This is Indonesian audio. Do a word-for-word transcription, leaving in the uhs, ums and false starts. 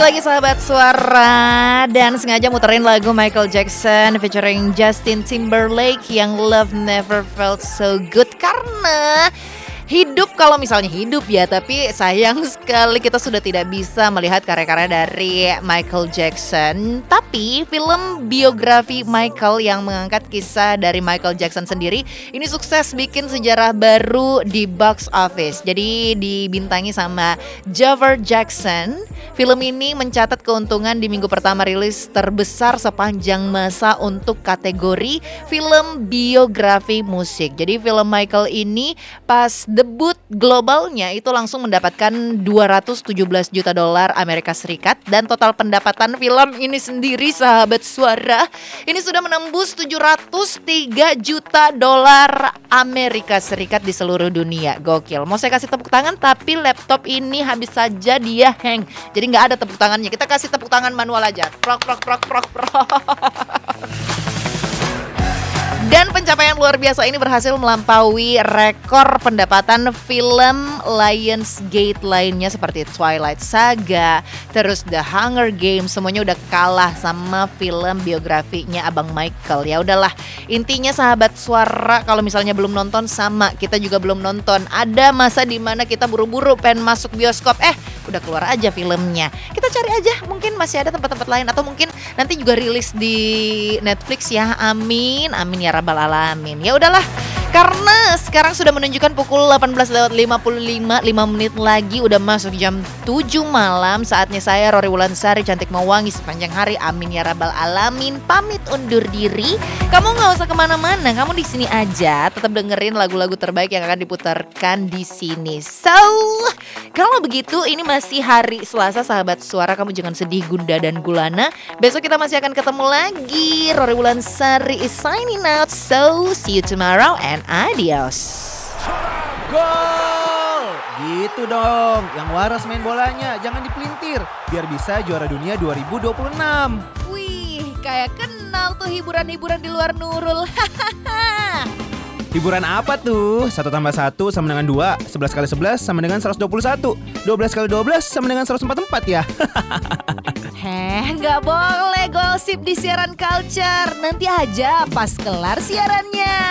lagi sahabat suara, dan sengaja muterin lagu Michael Jackson featuring Justin Timberlake yang Love Never Felt So Good. Karena hidup, kalau misalnya hidup ya, tapi sayang sekali kita sudah tidak bisa melihat karya-karya dari Michael Jackson. Tapi film biografi Michael yang mengangkat kisah dari Michael Jackson sendiri ini sukses bikin sejarah baru di box office. Jadi dibintangi sama Jover Jackson. Film ini mencatat keuntungan di minggu pertama rilis terbesar sepanjang masa untuk kategori film biografi musik. Jadi film Michael ini pas debut globalnya itu langsung mendapatkan dua ratus tujuh belas juta dolar Amerika Serikat, dan total pendapatan film ini sendiri sahabat suara ini sudah menembus tujuh ratus tiga juta dolar Amerika Serikat di seluruh dunia. Gokil. Mau saya kasih tepuk tangan tapi laptop ini habis saja dia hang. Jadi nggak ada tepuk tangannya. Kita kasih tepuk tangan manual aja. Prok prok prok prok prok. Dan pencapaian luar biasa ini berhasil melampaui rekor pendapatan film Lionsgate lainnya seperti Twilight Saga, terus The Hunger Games, semuanya udah kalah sama film biografinya Abang Michael. Ya udahlah, intinya sahabat suara kalau misalnya belum nonton, sama kita juga belum nonton. Ada masa dimana kita buru-buru pengen masuk bioskop, eh udah keluar aja filmnya. Kita cari aja, mungkin masih ada tempat-tempat lain, atau mungkin nanti juga rilis di Netflix ya. Amin, amin ya rabbal alamin. Ya udahlah, karena sekarang sudah menunjukkan pukul delapan belas lewat lima puluh lima, lima menit lagi udah masuk jam tujuh malam. Saatnya saya Rory Wulansari, cantik mewangi sepanjang hari, amin ya rabbal alamin, pamit undur diri. Kamu nggak usah kemana-mana, kamu di sini aja, tetap dengerin lagu-lagu terbaik yang akan diputarkan di sini. So, kalau begitu ini masih hari Selasa sahabat suara, kamu jangan sedih gundah dan gulana. Besok kita masih akan ketemu lagi. Rory Wulansari is signing out. So, see you tomorrow and adios. Gol! Gitu dong, yang waras main bolanya, jangan dipelintir, biar bisa juara dunia dua ribu dua puluh enam. Wih, kayak kenal tuh hiburan-hiburan di luar Nurul. Hiburan apa tuh? Satu tambah satu sama dengan dua, sebelas kali sebelas sama dengan seratus dua puluh satu, dua belas kali dua belas sama dengan seratus empat puluh empat ya. Heh, gak boleh gosip di siaran culture. Nanti aja pas kelar siarannya.